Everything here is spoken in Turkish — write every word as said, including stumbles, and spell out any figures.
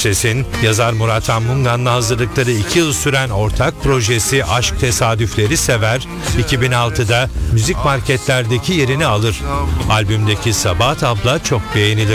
Gürses'in yazar Murat Anmungan'la hazırlıkları iki yıl süren ortak projesi Aşk Tesadüfleri Sever, iki bin altıda müzik marketlerdeki yerini alır. Albümdeki Sabahat abla çok beğenilir.